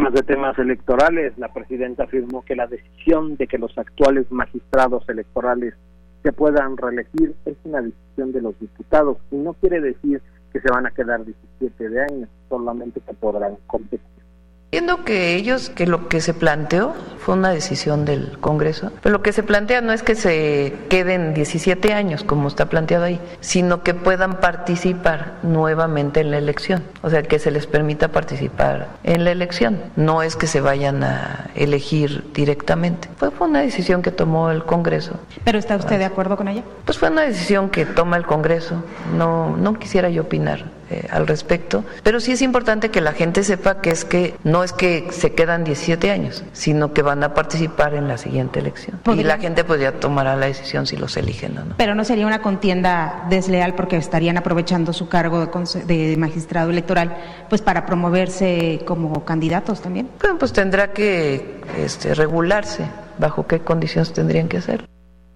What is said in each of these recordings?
de temas electorales, la presidenta afirmó que la decisión de que los actuales magistrados electorales se puedan reelegir es una decisión de los diputados y no quiere decir que se van a quedar 17 de años, solamente que podrán competir. Entiendo que lo que se planteó fue una decisión del Congreso, pero lo que se plantea no es que se queden 17 años, como está planteado ahí, sino que puedan participar nuevamente en la elección, o sea, que se les permita participar en la elección, no es que se vayan a elegir directamente. Fue una decisión que tomó el Congreso. ¿Pero está usted de acuerdo con ella? Pues fue una decisión que toma el Congreso, no quisiera yo opinar al respecto, pero sí es importante que la gente sepa que no es que se quedan 17 años, sino que van a participar en la siguiente elección. Y la gente pues ya tomará la decisión si los eligen o no. Pero no sería una contienda desleal porque estarían aprovechando su cargo de magistrado electoral pues para promoverse como candidatos también. Bueno, pues tendrá que regularse bajo qué condiciones tendrían que hacerlo.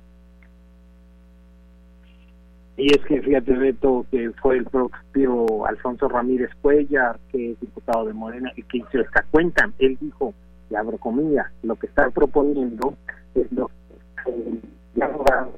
Y es que fíjate, Beto, que fue el propio Alfonso Ramírez Cuellar, que es diputado de Morena, y que hizo esta cuenta. Él dijo, y abro comillas, lo que está proponiendo es lo que ya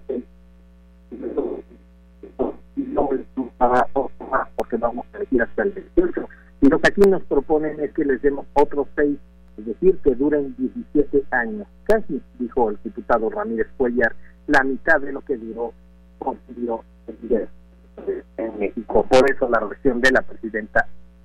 porque vamos a elegir hasta el 18. Y lo que aquí nos proponen es que les demos otros 6, es decir, que duren 17 años. Casi, dijo el diputado Ramírez Cuellar, la mitad de lo que consiguió en México. Por eso la reacción de la presidenta.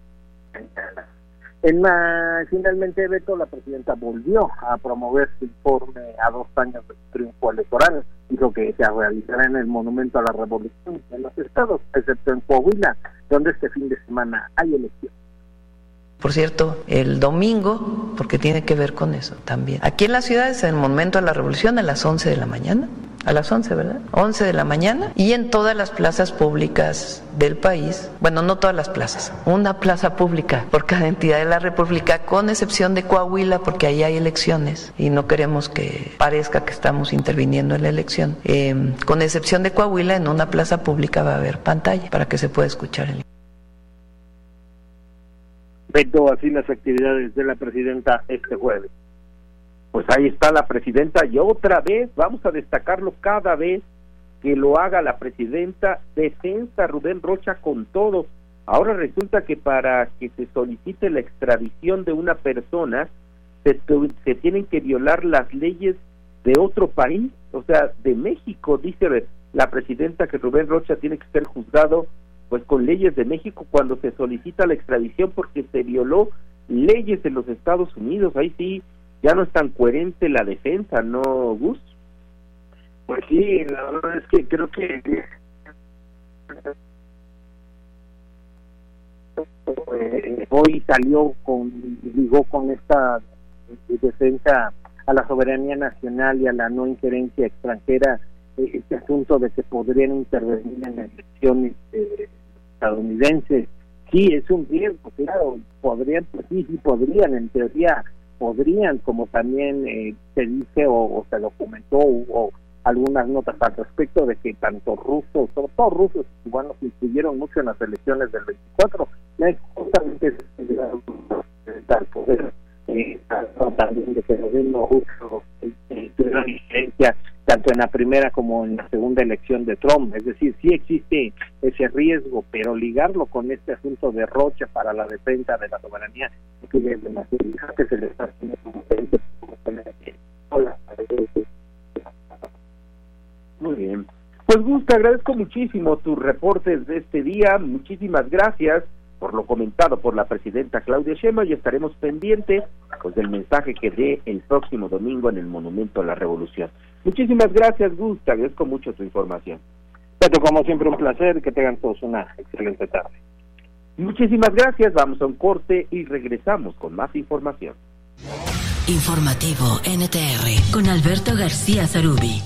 Finalmente, Beto, la presidenta volvió a promover su informe a 2 años de triunfo electoral, dijo que se realizará en el Monumento a la Revolución en los estados, excepto en Coahuila, donde este fin de semana hay elecciones. Por cierto, el domingo, porque tiene que ver con eso también. Aquí en la ciudad es el Monumento a la Revolución a las 11 de la mañana. A las 11, ¿verdad? 11 de la mañana. Y en todas las plazas públicas del país, bueno, no todas las plazas, una plaza pública por cada entidad de la República, con excepción de Coahuila, porque ahí hay elecciones y no queremos que parezca que estamos interviniendo en la elección. Con excepción de Coahuila, en una plaza pública va a haber pantalla para que se pueda escuchar el. Beto, así las actividades de la presidenta este jueves. Pues ahí está la presidenta y otra vez, vamos a destacarlo cada vez que lo haga la presidenta, defensa Rubén Rocha con todo. Ahora resulta que para que se solicite la extradición de una persona, se tienen que violar las leyes de otro país, o sea, de México. Dice la presidenta que Rubén Rocha tiene que ser juzgado pues con leyes de México cuando se solicita la extradición porque se violó leyes de los Estados Unidos. Ahí sí ya no es tan coherente la defensa, ¿no, Gus? Pues sí, la verdad es que creo que hoy ligó con esta defensa a la soberanía nacional y a la no injerencia extranjera, este asunto de que podrían intervenir en las elecciones estadounidenses. Sí, es un riesgo, claro, podrían, pues sí podrían, en teoría podrían, como también se dice o se documentó, hubo algunas notas al respecto de que tanto rusos, sobre todo rusos y cubanos, influyeron mucho en las elecciones del 24, justamente al poder, también de que el gobierno ruso tuvieron influencia tanto en la primera como en la segunda elección de Trump. Es decir, sí existe ese riesgo, pero ligarlo con este asunto de Rocha para la defensa de la soberanía, que se le está haciendo muy bien. Pues Gus, te agradezco muchísimo tus reportes de este día, muchísimas gracias por lo comentado por la presidenta Claudia Sheinbaum, y estaremos pendientes pues del mensaje que dé el próximo domingo en el Monumento a la Revolución. Muchísimas gracias, Gus, te agradezco mucho tu información. Beto, como siempre, un placer, que tengan todos una excelente tarde. Muchísimas gracias, vamos a un corte y regresamos con más información. Informativo NTR con Alberto García Zarubi.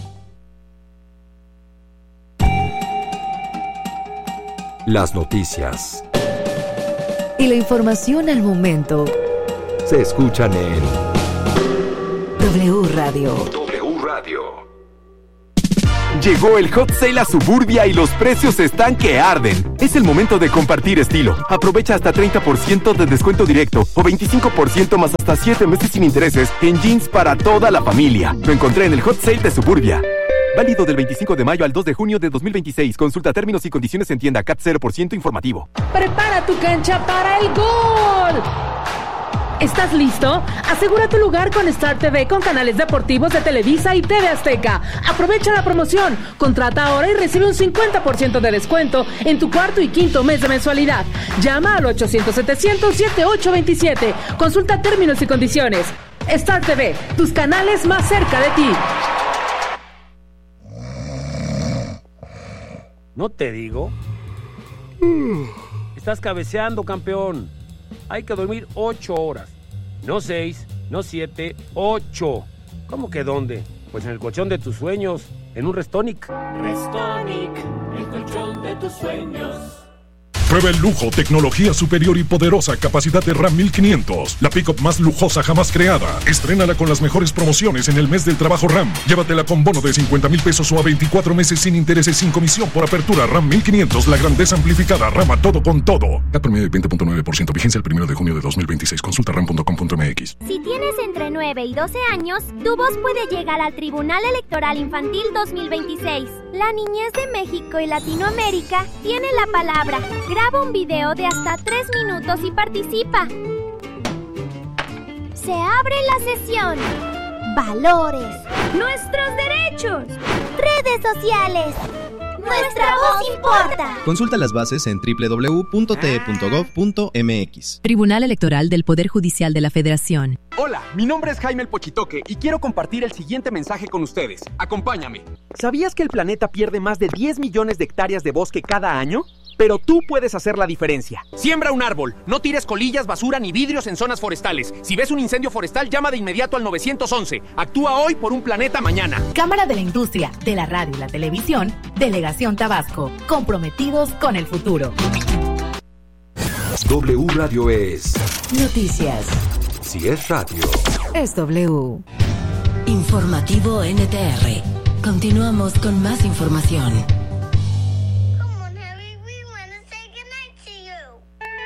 Las noticias y la información al momento se escuchan en W Radio. W Radio. Llegó el Hot Sale a Suburbia y los precios están que arden. Es el momento de compartir estilo. Aprovecha hasta 30% de descuento directo o 25% más hasta 7 meses sin intereses en jeans para toda la familia. Lo encontré en el Hot Sale de Suburbia. Válido del 25 de mayo al 2 de junio de 2026. Consulta términos y condiciones en tienda. CAT 0% informativo. Prepara tu cancha para el gol. ¿Estás listo? Asegura tu lugar con Star TV con canales deportivos de Televisa y TV Azteca. Aprovecha la promoción. Contrata ahora y recibe un 50% de descuento en tu cuarto y quinto mes de mensualidad. Llama al 800-700-7827. Consulta términos y condiciones. Star TV, tus canales más cerca de ti. ¿No te digo? Estás cabeceando, campeón. Hay que dormir 8 horas. No 6, no 7, 8. ¿Cómo que dónde? Pues en el colchón de tus sueños, en un Restonic. Restonic, el colchón de tus sueños. Prueba el lujo, tecnología superior y poderosa capacidad de Ram 1500. La pick-up más lujosa jamás creada. Estrénala con las mejores promociones en el mes del trabajo Ram. Llévatela con bono de 50,000 pesos o a 24 meses sin intereses, sin comisión por apertura. Ram 1500, la grandeza amplificada. Ram a todo con todo. CAT promedio de 20.9%. Vigencia el 1 de junio de 2026. Consulta ram.com.mx. Si tienes entre 9 y 12 años, tu voz puede llegar al Tribunal Electoral Infantil 2026. La niñez de México y Latinoamérica tiene la palabra. Graba un video de hasta 3 minutos y participa. Se abre la sesión. Valores. Nuestros derechos. Redes sociales. Nuestra voz importa. Consulta las bases en www.te.gov.mx. Tribunal Electoral del Poder Judicial de la Federación. Hola, mi nombre es Jaime el Pochitoque y quiero compartir el siguiente mensaje con ustedes. Acompáñame. ¿Sabías que el planeta pierde más de 10 millones de hectáreas de bosque cada año? Pero tú puedes hacer la diferencia. Siembra un árbol, no tires colillas, basura ni vidrios en zonas forestales. Si ves un incendio forestal, llama de inmediato al 911. Actúa hoy por un planeta mañana. Cámara de la Industria, de la Radio y la Televisión, Delegación Tabasco, comprometidos con el futuro. W Radio es noticias. Si es radio, es W. Informativo NTR. Continuamos con más información.